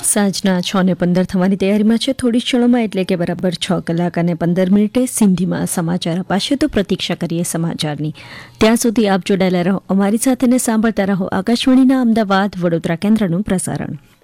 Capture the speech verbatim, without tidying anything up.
સાંજના છ ને પંદર થવાની તૈયારીમાં છે. થોડી ક્ષણોમાં એટલે કે બરાબર છ કલાક અને પંદર મિનિટે સિંધીમાં સમાચાર અપાશે, તો પ્રતીક્ષા કરીએ સમાચારની. ત્યાં સુધી આપ જોડાયેલા રહો અમારી સાથે ને સાંભળતા રહો આકાશવાણીના અમદાવાદ વડોદરા કેન્દ્રનું પ્રસારણ.